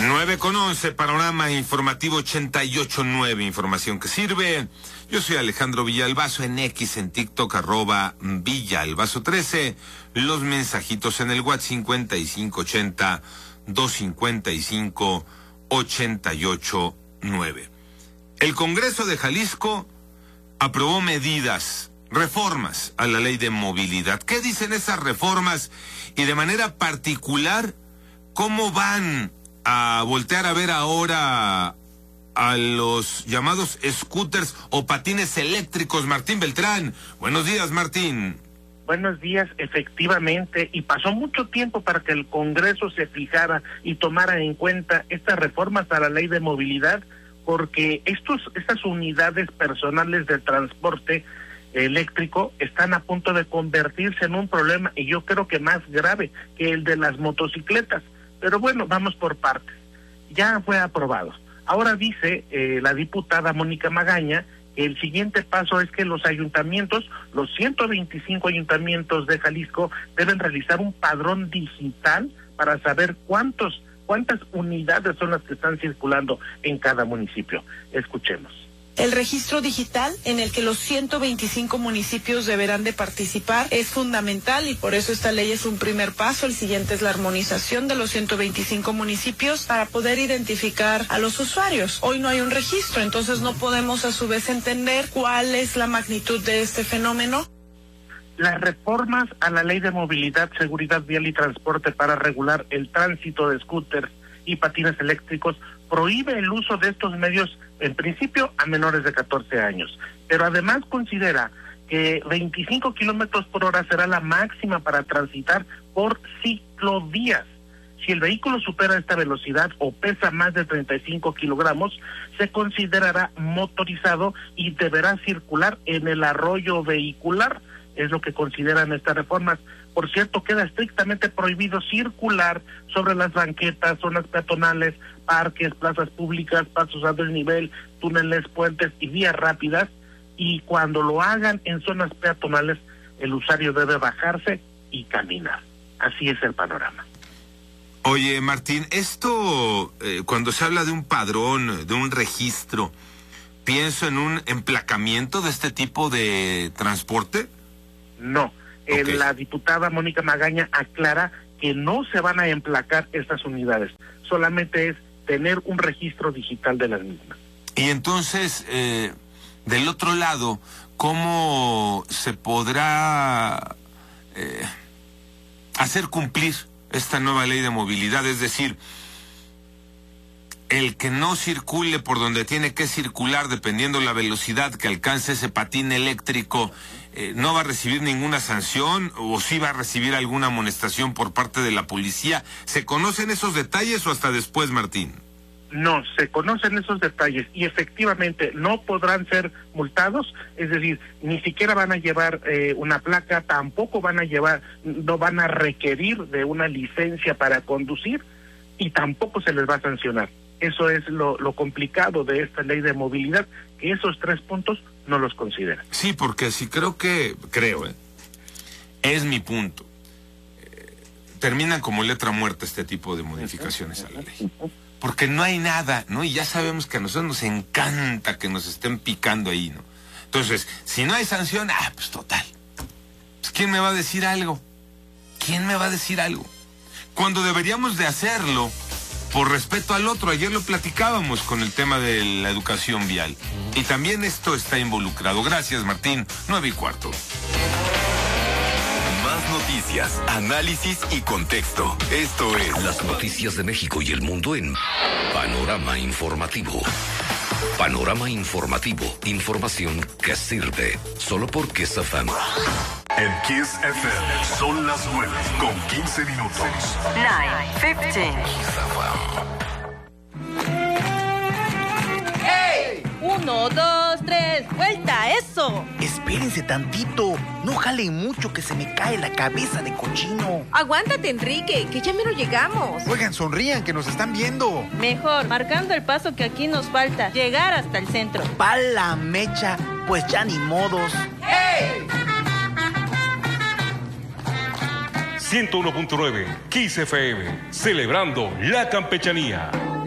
9:11, panorama informativo 88.9, información que sirve. Yo soy Alejandro Villalbazo, en X, en TikTok, @Villalbazo13. Los mensajitos en el WhatsApp 5580-255-889. El Congreso de Jalisco aprobó medidas, reformas a la ley de movilidad. ¿Qué dicen esas reformas? Y de manera particular, ¿cómo van a voltear a ver ahora a los llamados scooters o patines eléctricos? Martín Beltrán. Buenos días, Martín. Buenos días, efectivamente, y pasó mucho tiempo para que el Congreso se fijara y tomara en cuenta estas reformas a la ley de movilidad, porque estas unidades personales de transporte eléctrico están a punto de convertirse en un problema, y yo creo que más grave que el de las motocicletas. Pero bueno, vamos por partes. Ya fue aprobado. Ahora dice la diputada Mónica Magaña que el siguiente paso es que los ayuntamientos, los 125 ayuntamientos de Jalisco, deben realizar un padrón digital para saber cuántas unidades son las que están circulando en cada municipio. Escuchemos. El registro digital en el que los 125 municipios deberán de participar es fundamental, y por eso esta ley es un primer paso. El siguiente es la armonización de los 125 municipios para poder identificar a los usuarios. Hoy no hay un registro, entonces no podemos a su vez entender cuál es la magnitud de este fenómeno. Las reformas a la ley de movilidad, seguridad vial y transporte para regular el tránsito de scooters y patines eléctricos prohíbe el uso de estos medios, en principio, a menores de 14 años. Pero además considera que 25 kilómetros por hora será la máxima para transitar por ciclovías. Si el vehículo supera esta velocidad o pesa más de 35 kilogramos, se considerará motorizado y deberá circular en el arroyo vehicular. Es lo que consideran estas reformas. Por cierto, queda estrictamente prohibido circular sobre las banquetas, zonas peatonales, parques, plazas públicas, pasos a desnivel, túneles, puentes y vías rápidas. Y cuando lo hagan en zonas peatonales, el usuario debe bajarse y caminar. Así es el panorama. Oye, Martín, esto, cuando se habla de un padrón, de un registro, ¿pienso en un emplacamiento de este tipo de transporte? No. Okay. La diputada Mónica Magaña aclara que no se van a emplacar estas unidades, solamente es tener un registro digital de las mismas. Y entonces, del otro lado, ¿cómo se podrá hacer cumplir esta nueva ley de movilidad? Es decir, el que no circule por donde tiene que circular, dependiendo la velocidad que alcance ese patín eléctrico, ¿no va a recibir ninguna sanción o sí va a recibir alguna amonestación por parte de la policía? ¿Se conocen esos detalles o hasta después, Martín? No, se conocen esos detalles y efectivamente no podrán ser multados, es decir, ni siquiera van a llevar una placa, tampoco no van a requerir de una licencia para conducir y tampoco se les va a sancionar. Eso es lo complicado de esta ley de movilidad, que esos 3 puntos no los considera. Sí, porque sí creo, es mi punto. Terminan como letra muerta este tipo de modificaciones a la ley. Porque no hay nada, ¿no? Y ya sabemos que a nosotros nos encanta que nos estén picando ahí, ¿no? Entonces, si no hay sanción, pues total. Pues ¿quién me va a decir algo? ¿Quién me va a decir algo? Cuando deberíamos de hacerlo por respeto al otro. Ayer lo platicábamos con el tema de la educación vial. Y también esto está involucrado. Gracias, Martín. 9:15. Más noticias, análisis y contexto. Esto es las noticias de México y el mundo en Panorama Informativo. Panorama Informativo. Información que sirve. Solo por Kiss FM. En Kiss FM son las 9:15. 9:15. ¡Ey! 1, 2, 3, ¡vuelta! ¡Eso! Espérense tantito, no jalen mucho que se me cae la cabeza de cochino. Aguántate, Enrique, que ya menos llegamos. Oigan, sonrían, que nos están viendo. Mejor, marcando el paso que aquí nos falta, llegar hasta el centro. Pa' la mecha, pues ya ni modos. ¡Ey! 101.9 Kiss FM, celebrando la campechanía.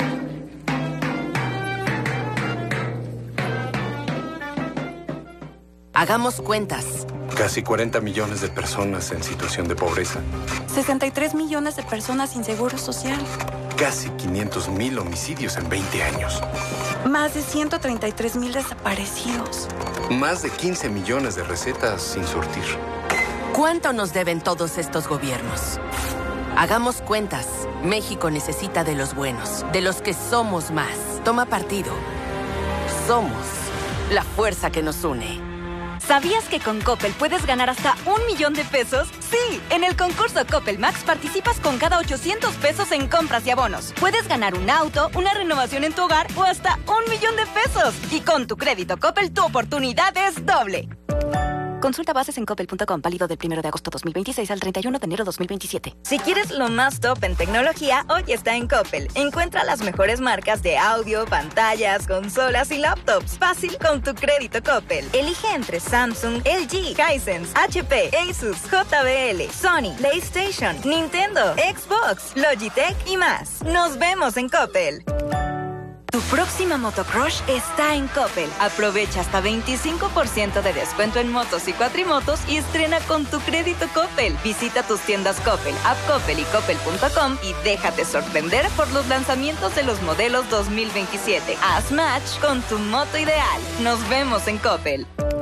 Hagamos cuentas. Casi 40 millones de personas en situación de pobreza. 63 millones de personas sin seguro social. Casi 500,000 homicidios en 20 años. Más de 133,000 desaparecidos. Más de 15 millones de recetas sin surtir. ¿Cuánto nos deben todos estos gobiernos? Hagamos cuentas. México necesita de los buenos, de los que somos más. Toma partido. Somos la fuerza que nos une. ¿Sabías que con Coppel puedes ganar hasta 1,000,000 de pesos? Sí, en el concurso Coppel Max participas con cada 800 pesos en compras y abonos. Puedes ganar un auto, una renovación en tu hogar o hasta 1,000,000 de pesos. Y con tu crédito Coppel, tu oportunidad es doble. Consulta bases en coppel.com, válido del 1 de agosto 2026 al 31 de enero 2027. Si quieres lo más top en tecnología, hoy está en Coppel. Encuentra las mejores marcas de audio, pantallas, consolas y laptops. Fácil con tu crédito Coppel. Elige entre Samsung, LG, Hisense, HP, Asus, JBL, Sony, PlayStation, Nintendo, Xbox, Logitech y más. Nos vemos en Coppel. Tu próxima motocross está en Coppel. Aprovecha hasta 25% de descuento en motos y cuatrimotos y estrena con tu crédito Coppel. Visita tus tiendas Coppel, App Coppel y Coppel.com y déjate sorprender por los lanzamientos de los modelos 2027. Haz match con tu moto ideal. Nos vemos en Coppel.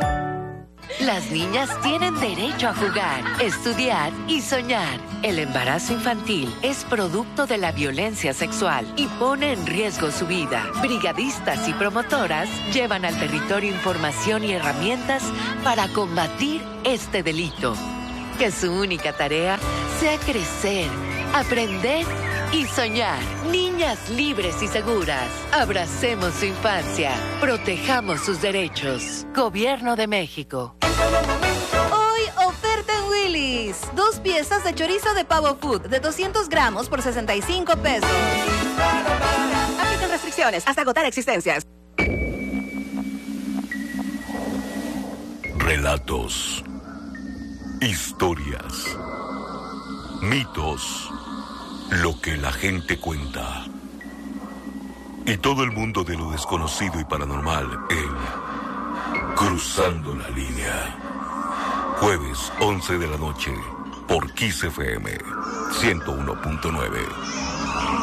Las niñas tienen derecho a jugar, estudiar y soñar. El embarazo infantil es producto de la violencia sexual y pone en riesgo su vida. Brigadistas y promotoras llevan al territorio información y herramientas para combatir este delito. Que su única tarea sea crecer, aprender y soñar. Niñas libres y seguras. Abracemos su infancia. Protejamos sus derechos. Gobierno de México. Hoy, oferta en Willy's. 2 piezas de chorizo de pavo food de 200 gramos por 65 pesos. Aplican restricciones hasta agotar existencias. Relatos. Historias. Mitos. Lo que la gente cuenta. Y todo el mundo de lo desconocido y paranormal en Cruzando la Línea. Jueves, 11 de la noche, por Kiss FM 101.9.